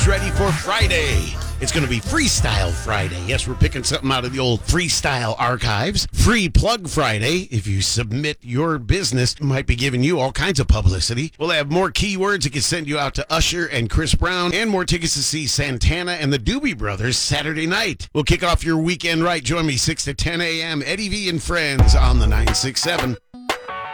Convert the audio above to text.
yourselves ready for Friday. It's going to be Freestyle Friday. Yes, we're picking something out of the old freestyle archives. Free Plug Friday. If you submit your business, might be giving you all kinds of publicity. We'll have more keywords that can send you out to Usher and Chris Brown, and more tickets to see Santana and the Doobie Brothers Saturday night. We'll kick off your weekend right. Join me 6 to 10 a.m. Eddie V and Friends on the 967.